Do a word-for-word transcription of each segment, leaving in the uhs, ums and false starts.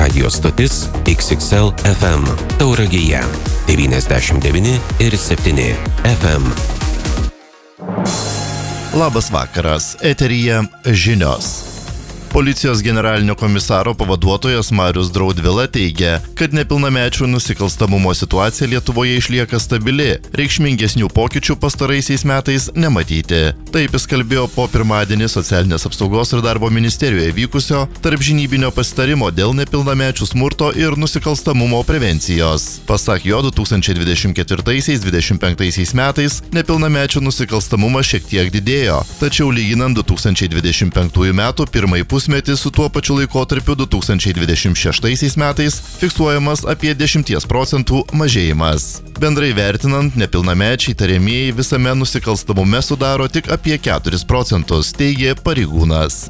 Radio stotis X X L F M Tauragėje devyniasdešimt devyni ir septyni F M. Labas vakaras, eteryje žinios. Policijos generalinio komisaro pavaduotojas Marius Draudvila teigia, kad nepilnamečių nusikalstamumo situacija Lietuvoje išlieka stabili, reikšmingesnių pokyčių pastaraisiais metais nematyti. Taip jis kalbėjo po pirmadienį Socialinės apsaugos ir darbo ministerijoje vykusio tarpžinybinio pasitarimo dėl nepilnamečių smurto ir nusikalstamumo prevencijos. Pasak jo, du tūkstančiai dvidešimt ketvirtaisiais dvidešimt penktaisiais metais nepilnamečių nusikalstamumas šiek tiek didėjo, tačiau lyginant du tūkstančiai dvidešimt penktųjų metų pirmąjį pusmetį su tuo pačiu laikotarpiu du tūkstančiai dvidešimt šeštaisiais metais fiksuojamas apie dešimties procentų mažėjimas. Bendrai vertinant, nepilnamečiai tariamieji visame nusikalstamume sudaro tik apie keturis procentus, teigė pareigūnas.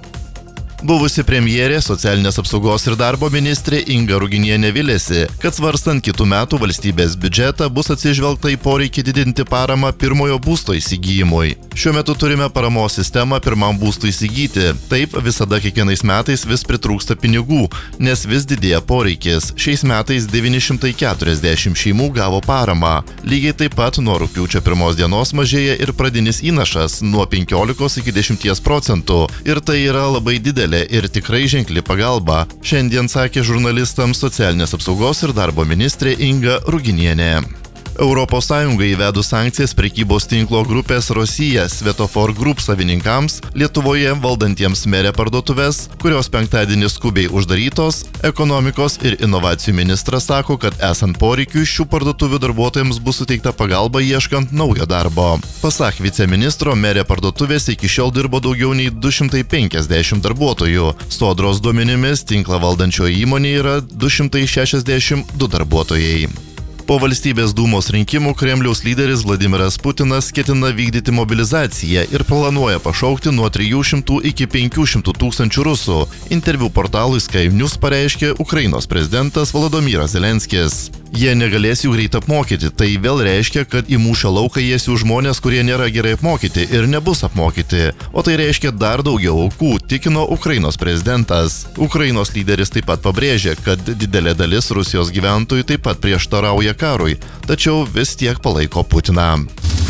Buvusi premjerė, Socialinės apsaugos ir darbo ministrė Inga Ruginienė vilėsi, kad svarstant kitų metų valstybės biudžetą bus atsižvelgta į poreikį didinti paramą pirmojo būsto įsigijimui. Šiuo metu turime paramos sistemą pirmam būstui įsigyti. Taip visada kiekvienais metais vis pritrūksta pinigų, nes vis didėja poreikis. Šiais metais devyni šimtai keturiasdešimt šeimų gavo paramą. Lygiai taip pat nuo rugpjūčio pirmos dienos mažėja ir pradinis įnašas nuo penkiolikos iki dešimties procentų. Ir tai yra labai didelė ir tikrai ženkli pagalba, šiandien sakė žurnalistams Socialinės apsaugos ir darbo ministrė Inga Ruginienė. Europos Sąjunga įvedus sankcijas prekybos tinklo grupės Rosija Svetofor Group savininkams, Lietuvoje valdantiems Merė parduotuvės, kurios penktadienį skubiai uždarytos, ekonomikos ir inovacijų ministras sako, kad esant poreikiui šių parduotuvių darbuotojams bus suteikta pagalba ieškant naujo darbo. Pasak viceministro, Merė parduotuvės iki šiol dirbo daugiau nei du šimtai penkiasdešimt darbuotojų. Sodros duomenimis tinklą valdančioje įmonėje yra du šimtai šešiasdešimt du darbuotojai. Po valstybės dūmos rinkimų Kremliaus lyderis Vladimiras Putinas ketina vykdyti mobilizaciją ir planuoja pašaukti nuo trijų šimtų iki penkių šimtų tūkstančių rusų. Interviu portalui Sky News pareiškė Ukrainos prezidentas Volodymyras Zelenskis. Jie negalės jų greit apmokyti, tai vėl reiškia, kad į mūšio lauką įeis jų žmonės, kurie nėra gerai apmokyti ir nebus apmokyti. O tai reiškia dar daugiau aukų, tikino Ukrainos prezidentas. Ukrainos lyderis taip pat pabrėžė, kad didelė dalis Rusijos gyventojų taip pat prieštarauja karui, tačiau vis tiek palaiko Putiną.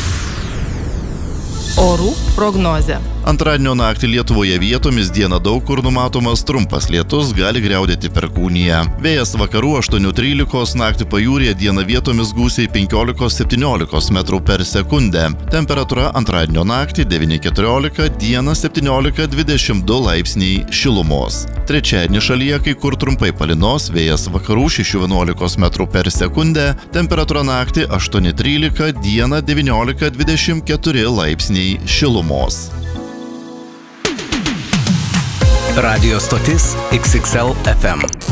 Orų prognozė. Antradienio naktį Lietuvoje vietomis dieną daug kur numatomas trumpas lietus, gali griaudėti perkūniją. Vėjas vakarų aštuonių trylikos, naktį pajūryje dieną vietomis gūsiai penkiolikos septyniolikos metrų per sekundę. Temperatūra antradienio naktį devyni keturiolika, dieną septyniolika dvidešimt du laipsniai šilumos. Trečiadienį šalyje kai kur trumpai palynos, vėjas vakarų šešių vienuolikos metrų per sekundę, temperatūra naktį aštuoni trylika, dieną devyniolika dvidešimt keturi laipsniai šilumos. Radio stotis X X L F M.